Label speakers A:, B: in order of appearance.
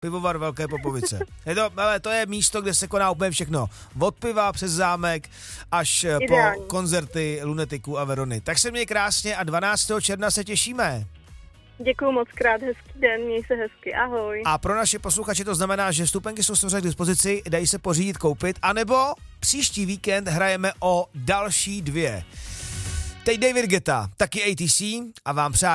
A: Pivovar Velké Popovice. To je místo, kde se koná úplně všechno. Od piva přes zámek až po koncerty Lunetiku a Verony. Tak se měj krásně a 12. června se těšíme.
B: Děkuju moc krát, hezký den, měj se hezky, ahoj.
A: A pro naše posluchače to znamená, že vstupenky jsou samozřejmě k dispozici, dají se pořídit, koupit, anebo příští víkend hrajeme o další 2. Teď David Guetta, taky ATC a vám přát